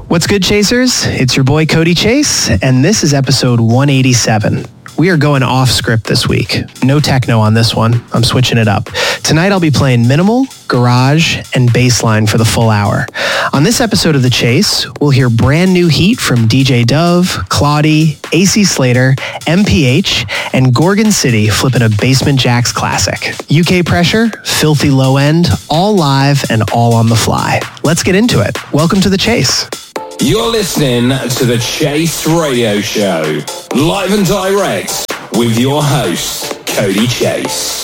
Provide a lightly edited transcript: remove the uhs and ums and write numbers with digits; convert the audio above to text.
What's good, Chasers? It's your boy Cody Chase, and this is episode 187. We are going off script this week. No techno on this one. I'm switching it up. Tonight I'll be playing minimal, garage, and bassline for the full hour. On this episode of The Chase, we'll hear brand new heat from DJ Dove, Claudie, AC Slater, MPH, and Gorgon City flipping a Basement Jaxx classic. UK Pressure, Filthy Low End, all live and all on the fly. Let's get into it. Welcome to The Chase. You're listening to The Chase Radio Show, live and direct with your host, Cody Chase.